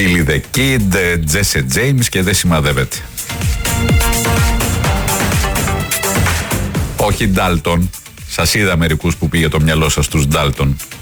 Billy the Kid, Jesse James και δεν σημαδεύεται. Όχι Dalton. Σας είδα μερικούς που πήγε το μυαλό σας στους Dalton.